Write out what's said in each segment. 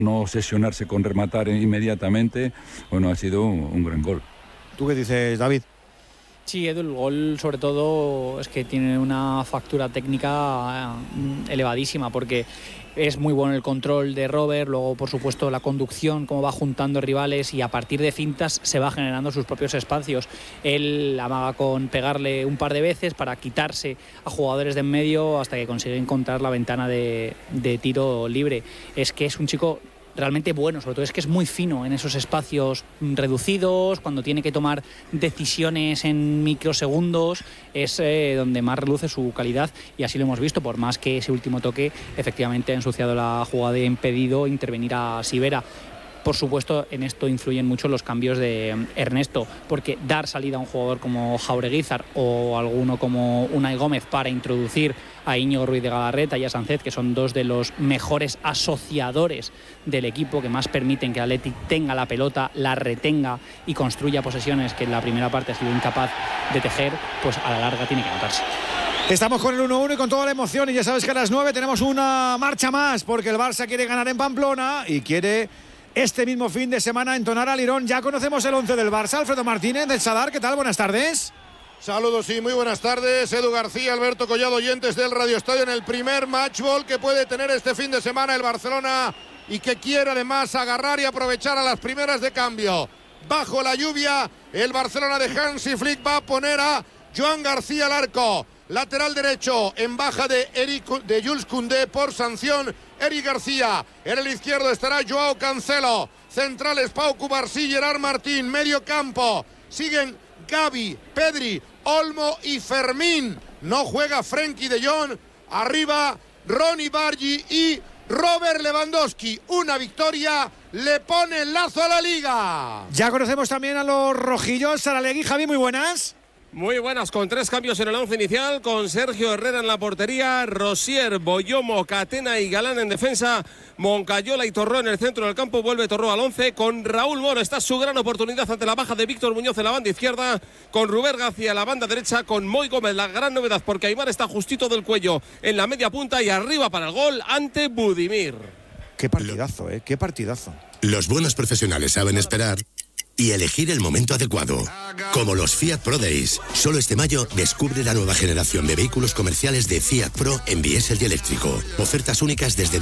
no obsesionarse con rematar inmediatamente. Bueno, ha sido un gran gol. ¿Tú qué dices, David? Sí, Edu, el gol sobre todo es que tiene una factura técnica elevadísima, porque es muy bueno el control de Robert, luego por supuesto la conducción, cómo va juntando rivales y a partir de fintas se va generando sus propios espacios. Él amaga con pegarle un par de veces para quitarse a jugadores de en medio hasta que consigue encontrar la ventana de tiro libre. Es que es un chico realmente bueno, sobre todo es que es muy fino en esos espacios reducidos, cuando tiene que tomar decisiones en microsegundos, es donde más reluce su calidad, y así lo hemos visto, por más que ese último toque efectivamente ha ensuciado la jugada y impedido intervenir a Sivera. Por supuesto, en esto influyen mucho los cambios de Ernesto, porque dar salida a un jugador como Jaureguizar o alguno como Unai Gómez para introducir a Íñigo Ruiz de Galarreta y a Sánchez, que son dos de los mejores asociadores del equipo, que más permiten que el Athletic tenga la pelota, la retenga y construya posesiones que en la primera parte ha sido incapaz de tejer, pues a la larga tiene que notarse. Estamos con el 1-1 y con toda la emoción, y ya sabes que a las 9 tenemos una marcha más, porque el Barça quiere ganar en Pamplona y quiere este mismo fin de semana entonar al Lirón. Ya conocemos el 11 del Barça. Alfredo Martínez del Sadar, ¿qué tal? Buenas tardes. Saludos y muy buenas tardes. Edu García, Alberto Collado, oyentes del Radio Estadio, en el primer matchball que puede tener este fin de semana el Barcelona y que quiere además agarrar y aprovechar a las primeras de cambio. Bajo la lluvia, el Barcelona de Hansi Flick va a poner a Joan García al arco. Lateral derecho en baja de Jules Koundé por sanción Eric García. En el izquierdo estará Joao Cancelo. Centrales Pau Cubarsí, Gerard Martín. Medio campo siguen Gavi, Pedri, Olmo y Fermín. No juega Frenkie de Jong. Arriba Ronny Bargi y Robert Lewandowski. Una victoria le pone el lazo a la Liga. Ya conocemos también a los rojillos. Saralegui, Javi, muy buenas. Muy buenas, con 3 cambios en el 11 inicial, con Sergio Herrera en la portería, Rosier, Boyomo, Catena y Galán en defensa, Moncayola y Torró en el centro del campo. Vuelve Torró al 11, con Raúl Moro. Está su gran oportunidad ante la baja de Víctor Muñoz en la banda izquierda, con Rubén García en la banda derecha, con Moi Gómez, la gran novedad, porque Aimar está justito del cuello en la media punta y arriba para el gol ante Budimir. Qué partidazo, qué partidazo. Los buenos profesionales saben esperar y elegir el momento adecuado. Como los Fiat Pro Days. Solo este mayo descubre la nueva generación de vehículos comerciales de Fiat Pro en diésel y eléctrico. Ofertas únicas desde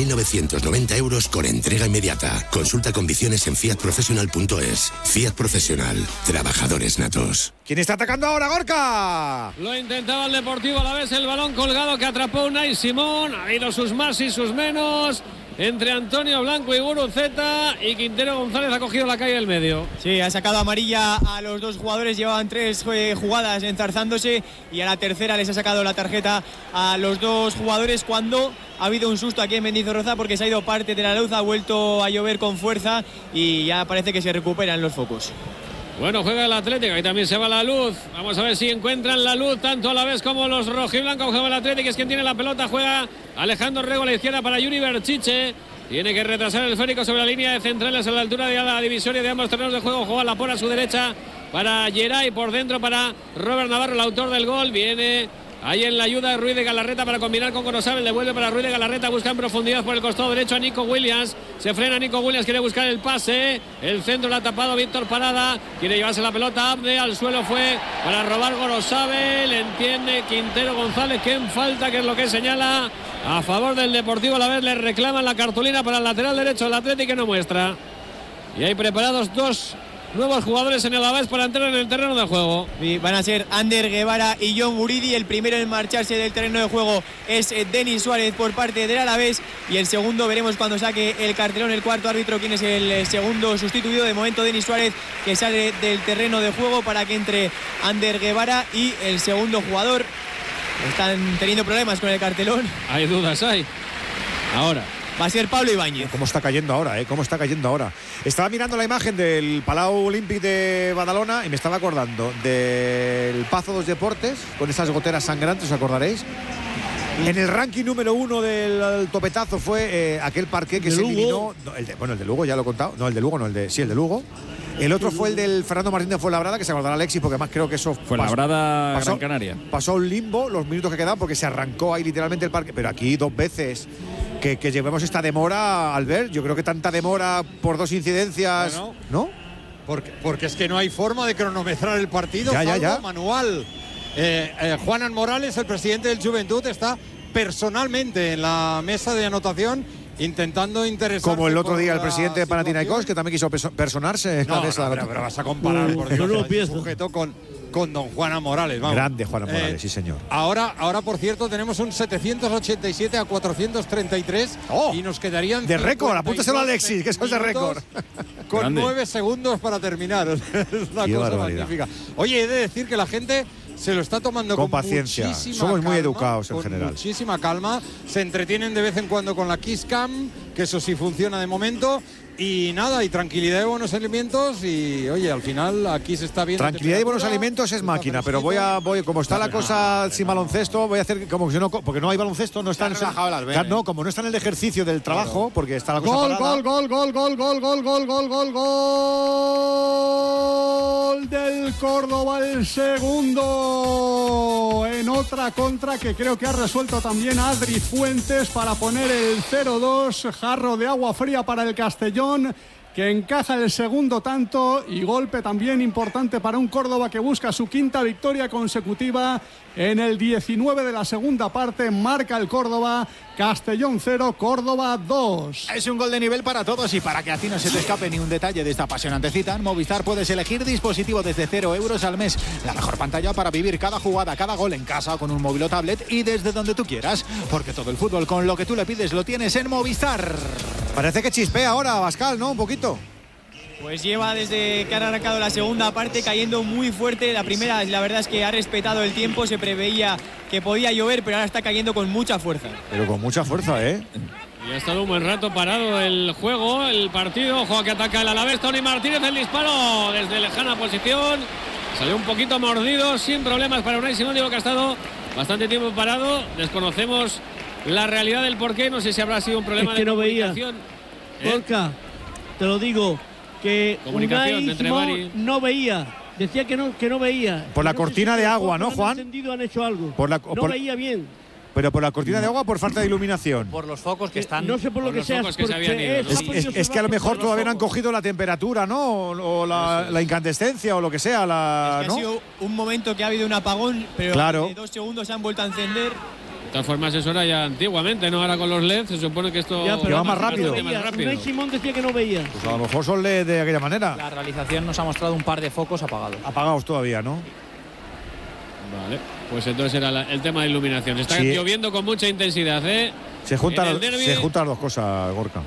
17.990 euros con entrega inmediata. Consulta condiciones en fiatprofessional.es. Fiat Profesional. Trabajadores natos. ¿Quién está atacando ahora, Gorka? Lo intentaba el Deportivo Alavés, el balón colgado que atrapó Unai Simón. Ha habido sus más y sus menos entre Antonio Blanco y Guruceta, y Quintero González ha cogido la calle del medio. Sí, ha sacado amarilla a los dos jugadores, llevaban 3 jugadas enzarzándose y a la tercera les ha sacado la tarjeta a los dos jugadores cuando ha habido un susto aquí en Mendizorroza, porque se ha ido parte de la luz, ha vuelto a llover con fuerza y ya parece que se recuperan los focos. Bueno, juega el Atlético y también se va la luz. Vamos a ver si encuentran la luz tanto a la vez como los rojiblancos. Juega el Atlético, es quien tiene la pelota. Juega Alejandro Rego a la izquierda para Yuri Berchiche. Tiene que retrasar el esférico sobre la línea de centrales a la altura de la divisoria de ambos terrenos de juego. Juega la por a su derecha para Geray, por dentro para Robert Navarro, el autor del gol. Viene ahí en la ayuda de Ruiz de Galarreta para combinar con Gorosabel. Devuelve para Ruiz de Galarreta, busca en profundidad por el costado derecho a Nico Williams. Se frena Nico Williams, quiere buscar el pase. El centro lo ha tapado Víctor Parada. Quiere llevarse la pelota. Abde al suelo fue para robar Gorosabel. Entiende Quintero González que en falta, que es lo que señala a favor del Deportivo Alavés. Le reclaman la cartulina para el lateral derecho del Atlético, que no muestra. Y hay preparados 2 nuevos jugadores en el Alavés para entrar en el terreno de juego. Y van a ser Ander Guevara y John Guridi. El primero en marcharse del terreno de juego es Denis Suárez por parte del Alavés, y el segundo veremos cuando saque el cartelón el cuarto árbitro quién es el segundo sustituido. De momento Denis Suárez, que sale del terreno de juego para que entre Ander Guevara y el segundo jugador. Están teniendo problemas con el cartelón. Hay dudas, hay. Ahora va a ser Pablo Ibáñez. ¿Cómo está cayendo ahora? ¿Cómo está cayendo ahora? Estaba mirando la imagen del Palau Olímpic de Badalona y me estaba acordando del Pazo dos Deportes, con esas goteras sangrantes, ¿os acordaréis? En el ranking número 1 del topetazo fue aquel parqué que se eliminó. No, el de Lugo, ya lo he contado. No, el de Lugo, no, el de Lugo. El otro fue el del Fernando Martín de Fuenlabrada, que se acordará Alexis, porque además creo que eso Fuenlabrada, Gran Canaria. Pasó a un limbo los minutos que quedaban, porque se arrancó ahí literalmente el parque. Pero aquí 2 veces que llevemos esta demora, Albert. Yo creo que tanta demora por 2 incidencias, bueno, ¿no? Porque es que no hay forma de cronometrar el partido, ya. manual. Juanan Morales, el presidente del Juventud, está personalmente en la mesa de anotación intentando interesarse. Como el otro día el presidente de Panathinaikos, que también quiso personarse en la mesa. Pero vas a comparar, por Dios, sujeto con don Juanan Morales. Vamos. Grande Juanan Morales, sí señor. Ahora, por cierto, tenemos un 787 a 433 y nos quedarían de récord, apúntaselo a Alexis, que eso es de récord. Con Grande. 9 segundos para terminar. Es una Qué cosa barbaridad. magnífica. Oye, he de decir que la gente se lo está tomando con paciencia. Somos muy educados en general. Muchísima calma. Se entretienen de vez en cuando con la Kiss Cam, que eso sí funciona de momento. Y nada, y tranquilidad y buenos alimentos. Y oye, al final aquí se está viendo. Tranquilidad y buenos alimentos es máquina, pero voy como está la cosa sin baloncesto, voy a hacer como que no, porque no hay baloncesto, no está en el, no, como no está en el ejercicio del trabajo, porque está la cosa parada. Gol del Córdoba, el segundo en otra contra que creo que ha resuelto también Adri Fuentes para poner el 0-2, jarro de agua fría para el Castellón, que encaja el segundo tanto y golpe también importante para un Córdoba que busca su 5ª victoria consecutiva en el 19 de la segunda parte. Marca el Córdoba, Castellón 0, Córdoba 2. Es un gol de nivel para todos y para que a ti no se te escape ni un detalle de esta apasionante cita, en Movistar puedes elegir dispositivo desde 0 euros al mes. La mejor pantalla para vivir cada jugada, cada gol en casa o con un móvil o tablet y desde donde tú quieras, porque todo el fútbol con lo que tú le pides lo tienes en Movistar. Parece que chispea ahora, Bascal, ¿no? Un poquito. Pues lleva desde que ha arrancado la segunda parte cayendo muy fuerte. La primera, la verdad es que ha respetado el tiempo, se preveía que podía llover, pero ahora está cayendo con mucha fuerza. Pero con mucha fuerza, ¿eh? Y ha estado un buen rato parado el juego, el partido. Ojo que ataca el Alavés. Tony Martínez, el disparo desde lejana posición. Salió un poquito mordido, sin problemas para Unai Simón. Digo que ha estado bastante tiempo parado. Desconocemos la realidad del porqué. No sé si habrá sido un problema de comunicación. Porca, te lo digo, que comunicación entre Mari no veía. Decía que no veía. Por la cortina de agua, ¿no, Juan? Han hecho algo. No veía bien. Pero por la cortina de agua o por falta de iluminación. Por los focos que están. No sé por lo que sea. Es que a lo mejor todavía no han cogido la temperatura, ¿no? O la incandescencia o lo que sea. Ha sido un momento que ha habido un apagón, pero claro, en 2 segundos se han vuelto a encender. De todas formas, eso era ya antiguamente, ¿no? Ahora con los LED se supone que esto va más rápido. Unai Simón decía que no veía. Pues a lo mejor son LED de aquella manera. La realización nos ha mostrado un par de focos apagados. Apagados todavía, ¿no? Vale, pues entonces era el tema de iluminación. Está lloviendo con mucha intensidad, ¿eh? Se juntan las dos cosas, Gorka.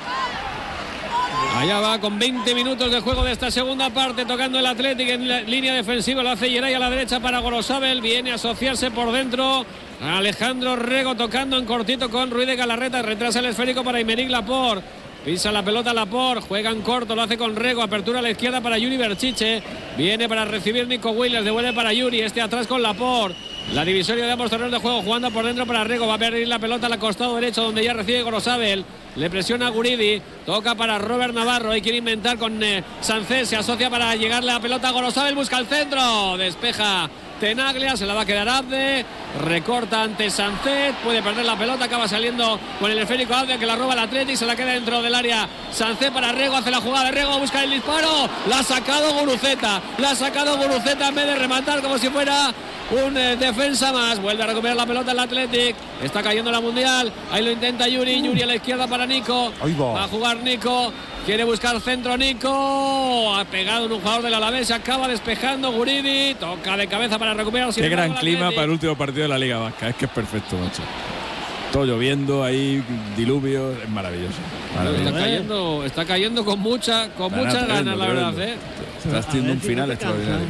Allá va con 20 minutos de juego de esta segunda parte, tocando el Athletic en la línea defensiva. Lo hace Yeray a la derecha para Gorosabel. Viene a asociarse por dentro. Alejandro Rego tocando en cortito con Ruiz de Galarreta. Retrasa el esférico para Aymeric Laporte. Pisa la pelota Laporte, juega en corto, lo hace con Rego, apertura a la izquierda para Yuri Berchiche, viene para recibir Nico Williams, devuelve para Yuri, atrás con Laporte, la divisoria de ambos terrenos de juego, jugando por dentro para Rego, va a perder la pelota al costado derecho donde ya recibe Gorosabel, le presiona a Guridi, toca para Robert Navarro, ahí quiere inventar con Sánchez, se asocia para llegarle la pelota a Gorosabel, busca el centro, despeja Tenaglia, se la va a quedar Abde, recorta ante Sánchez, puede perder la pelota, acaba saliendo con el esférico Abde que la roba el Athletic, se la queda dentro del área Sánchez para Rego, hace la jugada de Rego, busca el disparo, la ha sacado Guruceta en vez de rematar como si fuera un defensa más, vuelve a recuperar la pelota el Athletic, está cayendo la Mundial, ahí lo intenta Yuri a la izquierda para Nico, va a jugar Nico, quiere buscar centro Nico, ha pegado en un jugador del Alavés, se acaba despejando Guridi, toca de cabeza para recuperar. Qué gran clima para el último partido de la Liga Vasca, es que es perfecto, macho. Todo lloviendo, ahí diluvio, es maravilloso. Está cayendo con muchas ganas, la verdad. Está haciendo un final extraordinario.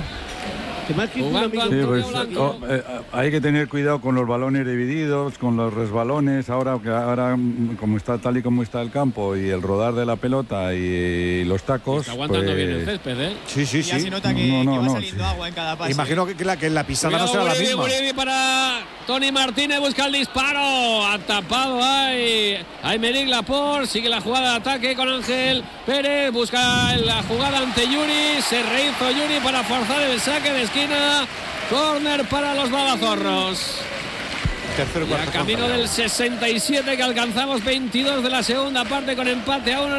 Hay que tener cuidado con los balones divididos, con los resbalones. Ahora como está tal y como está el campo y el rodar de la pelota y los tacos. Está aguantando bien el césped, ¿eh? Sí. Ya se nota que va saliendo agua en cada pase. Imagino que la pisada no será la misma. Guridi para Tony Martínez, busca el disparo. Ha tapado ahí Aymeric Laporte. Sigue la jugada de ataque con Ángel Pérez. Busca la jugada ante Yuri. Se rehizo Yuri para forzar el saque de esquina. Córner para los babazorros. Tercero y Y a cuarto. camino del 67, que alcanzamos 22 de la segunda parte con empate a 1.